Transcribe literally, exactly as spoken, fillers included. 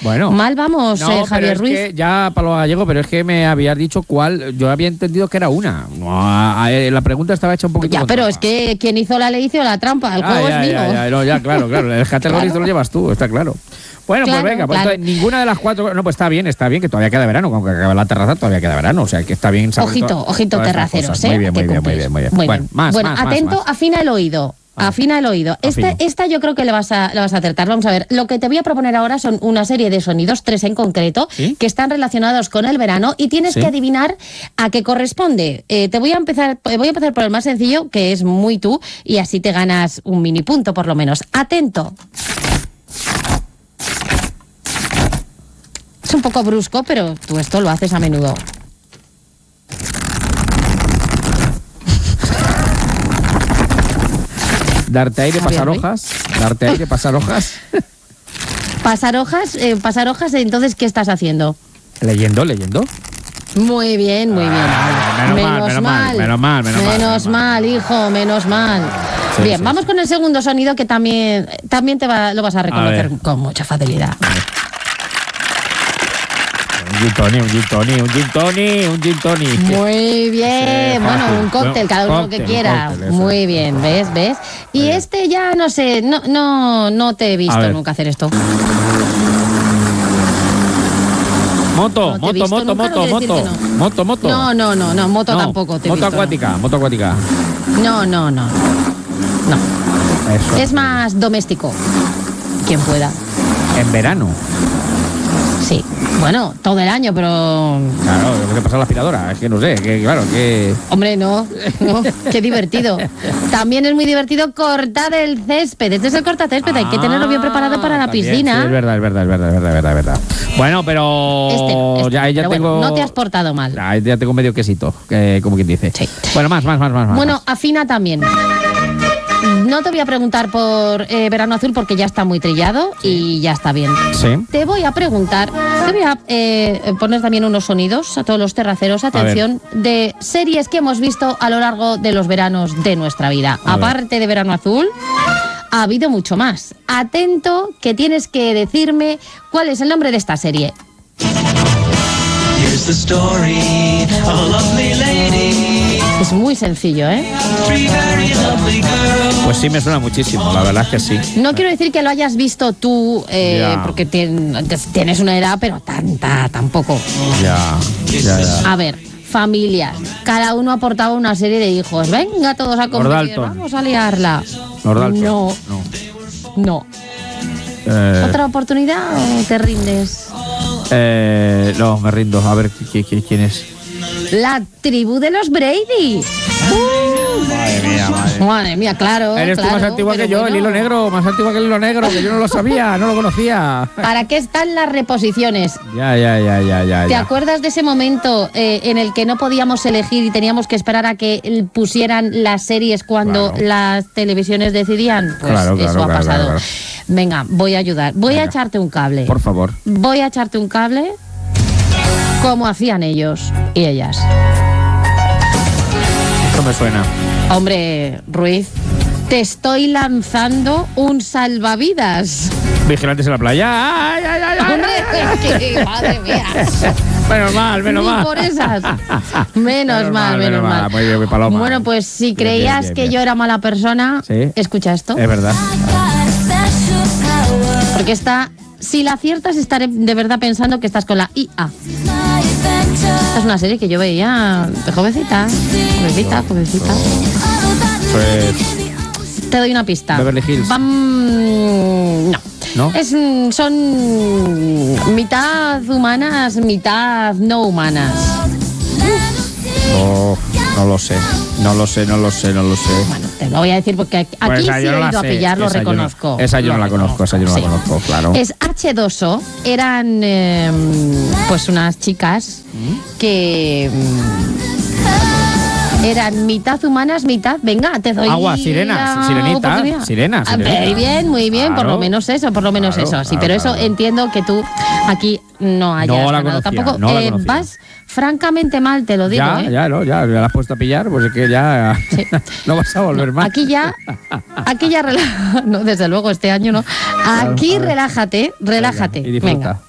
Bueno. Mal vamos, no, eh, Javier pero es Ruiz. Que ya, Pablo Gallego, pero es que me habías dicho cuál. Yo había entendido que era una. No, a, a, la pregunta estaba hecha un poquito. Ya, pero trampa. Es que quien hizo la ley hizo la trampa. El ah, juego ya, es mío. Ya, ya, no, ya, claro, claro. El categoría claro. Lo llevas tú, está claro. Bueno, claro, pues venga, pues claro. entonces, ninguna de las cuatro. No, pues está bien, está bien, que todavía queda verano. Aunque acabe la terraza, todavía queda verano. O sea, que está bien. Ojito, todas, ojito, todas terraceros, ¿eh? Muy bien, muy bien, muy bien, muy bien. Muy bueno, bien. más, bueno más, atento, más, más. afina el oído. Afina el oído. Esta, esta yo creo que le vas, a, le vas a acertar. Vamos a ver. Lo que te voy a proponer ahora son una serie de sonidos, tres en concreto, ¿sí? Que están relacionados con el verano y tienes ¿sí? que adivinar a qué corresponde. Eh, te voy a empezar, voy a empezar por el más sencillo, que es muy tú, y así te ganas un mini punto por lo menos. Atento. Es un poco brusco, pero tú esto lo haces a menudo. Darte aire, pasar hojas. Darte aire, pasar hojas. Pasar hojas, eh, pasar hojas, entonces, ¿qué estás haciendo? Leyendo, leyendo. Muy bien, muy bien. Ah, menos, menos, mal, menos mal, menos mal, menos mal. Menos mal, hijo, menos mal. Sí, bien, sí, vamos sí. con el segundo sonido que también, también te va, lo vas a reconocer a con mucha facilidad. Un gin tonic, un gin tonic, un gin tonic, un gin tonic. Muy bien, sí, bueno, un cóctel, cada uno cóctel, que quiera. Cóctel, muy bien, ¿ves? ¿Ves? Y bien. Este ya no sé, no, no, no te he visto nunca hacer esto. Moto, no moto, moto, moto, moto, no. moto, moto. No, no, no, no, moto no, tampoco te he Moto visto, acuática, no. moto acuática. No, no, no. No. Eso. Es más doméstico. Quien pueda. En verano. Sí, bueno, todo el año, pero... Claro, lo que pasa a la aspiradora, es que no sé, que claro, que... Hombre, no, no, qué divertido. También es muy divertido cortar el césped. Este es el cortacésped, ah, hay que tenerlo bien preparado para la también, piscina. Sí, es verdad, es verdad, es verdad, es verdad, es verdad, es verdad. Bueno, pero... Este no, este, ya, ya pero tengo... bueno, no te has portado mal. Ya, ya tengo medio quesito, eh, como quien dice. Sí. Bueno, más, más, más, más. Bueno, más. afina también. No te voy a preguntar por eh, Verano Azul porque ya está muy trillado sí. y ya está bien. Sí. Te voy a preguntar, te voy a eh, poner también unos sonidos a todos los terraceros, atención, de series que hemos visto a lo largo de los veranos de nuestra vida. A Aparte ver. de Verano Azul, ha habido mucho más. Atento, que tienes que decirme cuál es el nombre de esta serie. Here's the story of a lovely lady. Es muy sencillo, ¿eh? Pues sí, me suena muchísimo, la verdad es que sí. No quiero decir que lo hayas visto tú, eh, yeah. porque tien, tienes una edad, pero tanta tampoco. Ya, ya, ya. A ver, familias. Cada uno aportaba una serie de hijos. Venga, todos a comer. Vamos a liarla. Nordalton. No. No. No. Eh. ¿Otra oportunidad o te rindes? Eh, no, me rindo. A ver, ¿quién, quién es? La tribu de los Brady. Uh, madre mía, madre. Madre mía, claro. Eres claro, tú más antigua que yo, bueno. El hilo negro, más antigua que el hilo negro, que yo no lo sabía, no lo conocía. ¿Para qué están las reposiciones? Ya, ya, ya, ya, ya. ¿Te ya. acuerdas de ese momento eh, en el que no podíamos elegir y teníamos que esperar a que pusieran las series cuando claro. las televisiones decidían? Pues claro, claro, eso ha claro, pasado. Claro, claro. Venga, voy a ayudar. Voy Venga. a echarte un cable. Por favor. Voy a echarte un cable como hacían ellos y ellas. Esto me suena. Hombre, Ruiz, te estoy lanzando un salvavidas. Vigilantes en la playa. ¡Ay, ay, ay! ay Hombre, es que, madre mía. Menos mal, menos Ni mal. por esas. Menos, menos mal, mal, menos mal. mal. Muy bien, muy paloma. Bueno, pues si creías bien, bien, bien, que bien. yo era mala persona, ¿sí? Escucha esto. Es verdad. Porque esta, si la aciertas, estaré de verdad pensando que estás con la I A. Esta es una serie que yo veía de jovencita. Jovencita, jovencita. Pues... Te doy una pista. Beverly Hills. Bam... No. ¿No? Es, son mitad humanas, mitad no humanas. Oh, no lo sé, no lo sé, no lo sé, no lo sé. Bueno, te lo voy a decir porque aquí pues sí he no ido a pillar, lo esa reconozco. Yo no, esa yo no la conozco, esa yo no sí. la conozco, claro. Es hache dos o, eran eh, pues unas chicas ¿Mm? que... eran mitad humanas, mitad... Venga, te doy... Agua, sirenas, sirenitas, sirenas. Ah, muy bien, muy bien, claro. por lo menos eso, por lo menos claro, eso. Sí, claro, pero claro. eso entiendo que tú aquí no hayas no la ganado conocía, tampoco. No la eh, vas francamente mal, te lo digo. Ya, ¿eh? ya, no, ya, ya la has puesto a pillar, pues es que ya sí. no vas a volver no, más. Aquí ya, aquí ya, no, desde luego este año no. Aquí claro, relájate, relájate. Venga, y disfruta. Venga.